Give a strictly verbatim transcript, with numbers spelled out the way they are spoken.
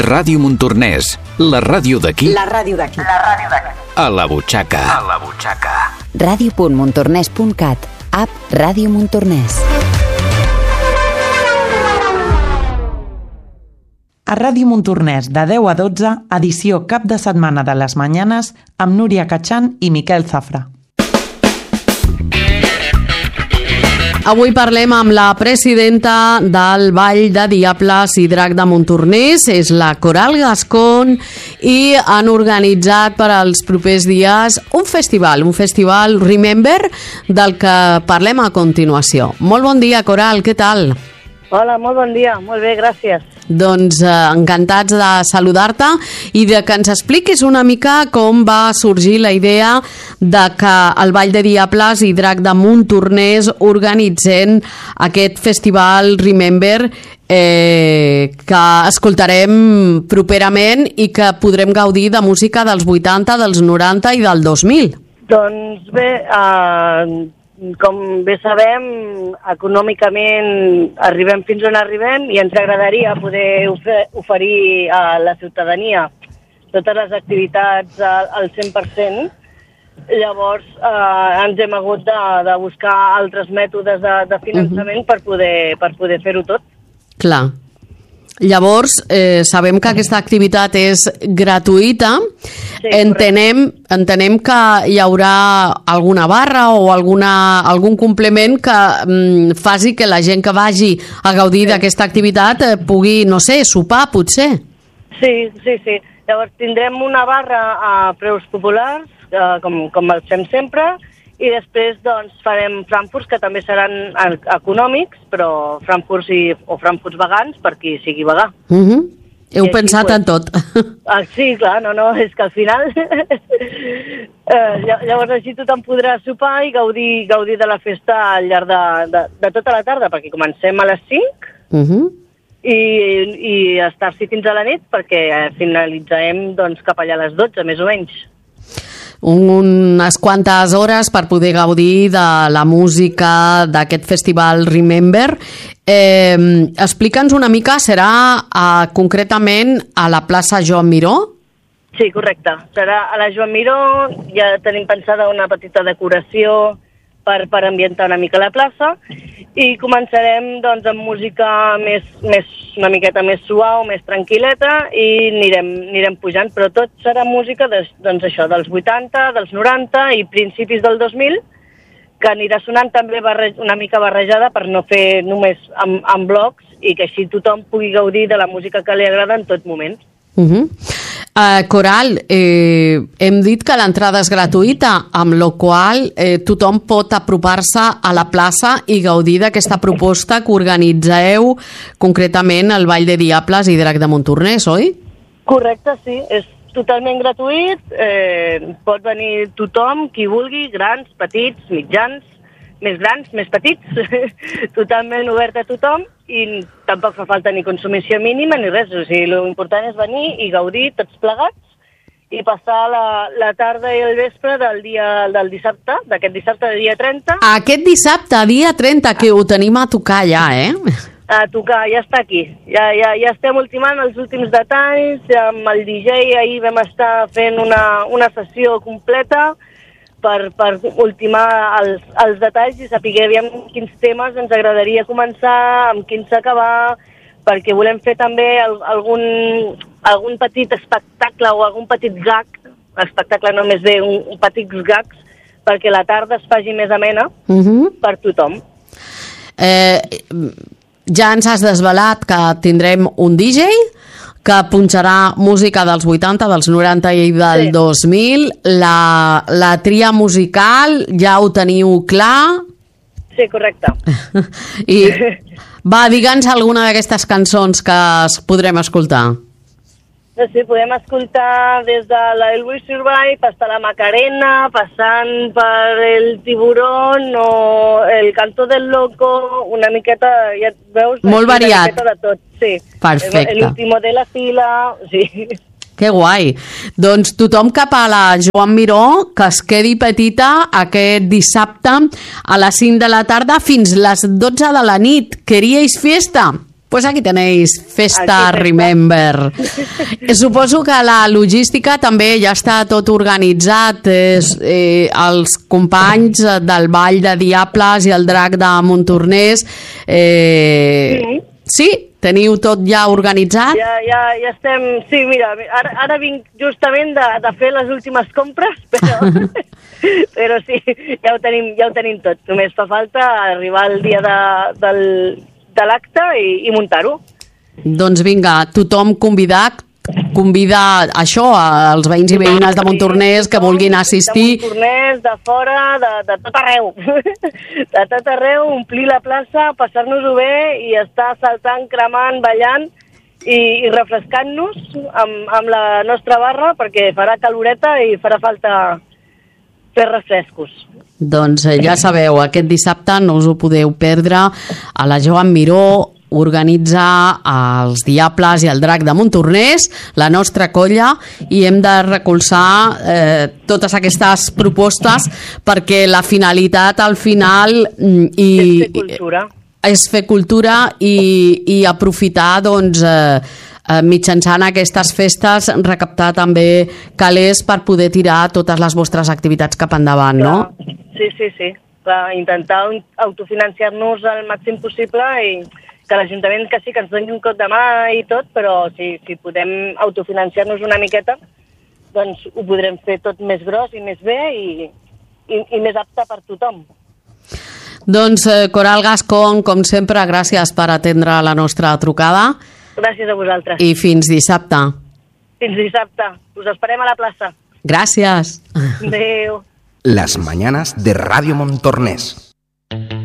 Ràdio Montornès, la ràdio d'aquí. La ràdio d'aquí. La ràdio d'aquí. A la butxaca. A la butxaca. ràdio punt montornès punt cat. App Ràdio Montornès. A Ràdio Montornès, de deu a dotze, edició cap de setmana de les Manyanes, amb Núria Catxan i Miquel Zafra. Avui parlem amb la presidenta del Ball de Diables i Drac de Montornès, és la Coral Gascón, i han organitzat per als propers dies un festival, un festival Remember, del que parlem a continuació. Molt bon dia, Coral, què tal? Hola, molt bon dia, molt bé, gràcies. Doncs eh, encantats de saludar-te i de que ens expliquis una mica com va sorgir la idea de que el Ball de Diables i Drac de Montornès organitzen aquest festival Remember eh, que escoltarem properament i que podrem gaudir de música dels vuitanta, dels noranta i del dos mil. Doncs bé, eh, com bé sabem, econòmicament arribem fins on arribem i ens agradaria poder oferir a la ciutadania totes les activitats al cent per cent. Llavors eh, ens hem hagut de, de buscar altres mètodes de, de finançament uh-huh. per poder, per poder fer-ho tot. Clar. Llavors, eh, sabem que aquesta activitat és gratuïta. Sí, entenem, entenem que hi haurà alguna barra o alguna, algun complement que mm, faci que la gent que vagi a gaudir sí. d'aquesta activitat eh, pugui, no sé, sopar, potser. Sí, sí, sí. Llavors tindrem una barra a preus populars, eh, com, com el fem sempre, i després doncs, farem frankfurts que també seran econòmics, però frankfurts i, o frankfurts vegans per qui sigui vegà. Uh-huh. Heu I pensat així, en tot. Ah, sí, clar, no, no, és que al final eh, llavors així tothom podrà sopar i gaudir, gaudir de la festa al llarg de, de, de tota la tarda, perquè comencem a les cinc uh-huh. i, i estar-s'hi fins a la nit perquè finalitzarem doncs, cap allà a les dotze, més o menys. Unes quantes hores per poder gaudir de la música d'aquest festival Remember. Eh, Explica'ns una mica, serà eh, concretament a la plaça Joan Miró? Sí, correcte. Serà a la Joan Miró, ja tenim pensada una petita decoració per, per ambientar una mica la plaça i començarem doncs, amb música més, més, una miqueta més suau, més tranquil·leta i anirem, anirem pujant, però tot serà música de, doncs, això, dels vuitanta, dels noranta i principis del dos mil, que anirà sonant també barre, una mica barrejada per no fer només amb, amb blocs i que així tothom pugui gaudir de la música que li agrada en tot moment. Uh-huh. Uh, Coral, eh, hem dit que l'entrada és gratuïta, amb la qual eh, tothom pot apropar-se a la plaça i gaudir d'aquesta proposta que organitzeu concretament el Ball de Diables i Drac de Montornès, oi? Correcte, sí, és totalment gratuït, eh, pot venir tothom, qui vulgui, grans, petits, mitjans, més grans, més petits, totalment obert a tothom i tampoc fa falta ni consumició mínima ni res, o sigui, l'important és venir i gaudir tots plegats i passar la, la tarda i el vespre del dia del dissabte, d'aquest dissabte de dia trenta. Aquest dissabte, dia trenta, que ho tenim a tocar ja, eh? A tocar, ja està aquí. Ja, ja, ja estem ultimant els últims detalls, amb el D J ahir vam estar fent una, una sessió completa per, per ultimar els, els detalls i saber aviam quins temes ens agradaria començar, amb quins acabar, perquè volem fer també el, algun, algun petit espectacle o algun petit gag, espectacle només bé, un, un petits gags, perquè la tarda es faci més amena uh-huh. per tothom. Eh, ja ens has desvelat que tindrem un D J que punxarà música dels vuitanta, dels noranta i del sí. dos mil. La, la tria musical ja ho teniu clar? Sí, correcte. I va, digue'ns alguna d'aquestes cançons que podrem escoltar. Sí, podem escoltar des de la El We Survive, hasta la Macarena, passant per el Tiburón o el Canto del Loco, una miqueta, ja et veus? Molt variat. Una miqueta de tot, sí. Perfecte. El último de la fila, sí. Que guai. Doncs tothom cap a la Joan Miró, que es quedi petita aquest dissabte a les cinc de la tarda fins les dotze de la nit. Queríais fiesta? Pues aquí tenéis Festa Aquí, Remember. Suposo que la logística també ja està tot organitzat. És, eh, els companys del Ball de Diables i el Drac de Montornès, eh, Sí. sí? Teniu tot ja organitzat? Ja, ja, ja estem... Sí, mira, ara, ara vinc justament de, de fer les últimes compres, però, però sí, ja ho, tenim, ja ho tenim tot. Només fa falta arribar el dia de, del, de l'acte i, i muntar-ho. Doncs vinga, tothom convidat, convida això als veïns i veïnes de Montornès que vulguin assistir. De Montornès, de fora, de, de tot arreu. De tot arreu, omplir la plaça, passar-nos-ho bé i estar saltant, cremant, ballant i, i refrescant-nos amb, amb la nostra barra perquè farà caloreta i farà falta fer refrescos. Doncs eh, ja sabeu, aquest dissabte no us ho podeu perdre. A la Joan Miró organitza els Diables i el Drac de Montornès, la nostra colla, i hem de recolzar eh, totes aquestes propostes perquè la finalitat al final i, és fer cultura. és fer cultura i, i aprofitar doncs, eh, mitjançant aquestes festes recaptar també calés per poder tirar totes les vostres activitats cap endavant, no? Sí, sí, sí. Clar, intentar autofinanciar-nos el màxim possible i que l'Ajuntament que sí, que ens doni un cop de mà i tot, però si, si podem autofinanciar-nos una miqueta, doncs ho podrem fer tot més gros i més bé i, i, i més apte per tothom. Doncs eh, Coral Gascon, com sempre, gràcies per atendre la nostra trucada. Gràcies a vosaltres. I fins dissabte. Fins dissabte. Us esperem a la plaça. Gràcies. Adéu. Las mañanas de Radio Montornès.